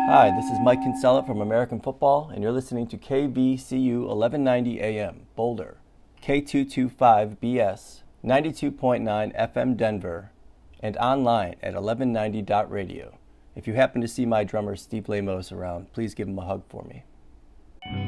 Hi, this is Mike Kinsella from American Football, and you're listening to KVCU 1190 AM, Boulder, K225BS, 92.9 FM Denver, and online at 1190.radio. If you happen to see my drummer Steve Lamos around, please give him a hug for me.